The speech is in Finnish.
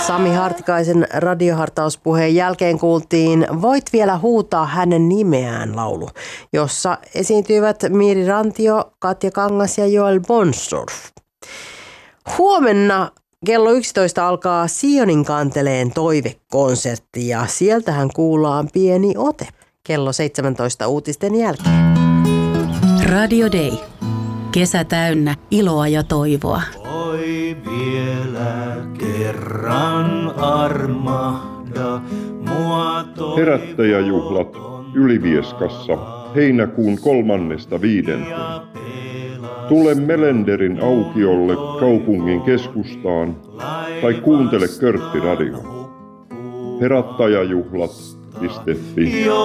Sami Hartikaisen radiohartauspuheen jälkeen kuultiin Voit vielä huutaa hänen nimeään -laulu, jossa esiintyivät Miiri Rantio, Katja Kangas ja Joel Bonsdorf. Huomenna kello 11 alkaa Sionin kanteleen toivekonsertti ja sieltähän kuullaan pieni ote kello 17 uutisten jälkeen. Radio Day. Kesä täynnä iloa ja toivoa. Oi vielä kerran armahda mua Herättäjäjuhlat Ylivieskassa heinäkuun 3.5. Tule Melenderin aukiolle kaupungin keskustaan tai kuuntele Körtti Radio. Herättäjäjuhlat.fi